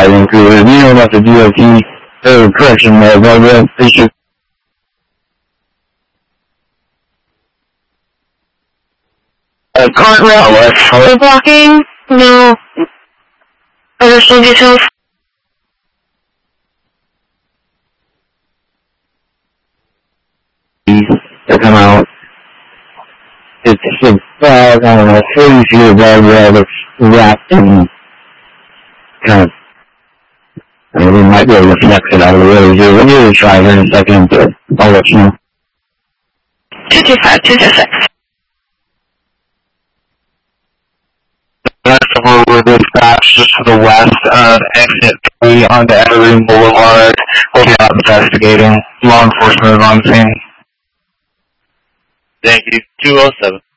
driving crew. If you know about the DOT, correction, they should. Current route west. We're blocking. No. Additional details. To come out. It's about, I don't know, 40 feet above where it's wrapped in kind of, I mean, we might be able to flex it out of the road here. We'll give it a try here in a second, but I'll let you know. 225, 226. That's over with dispatch just to the west of exit 3 onto Evergreen Boulevard. We'll be out investigating. Law enforcement is on scene. Thank you. 207.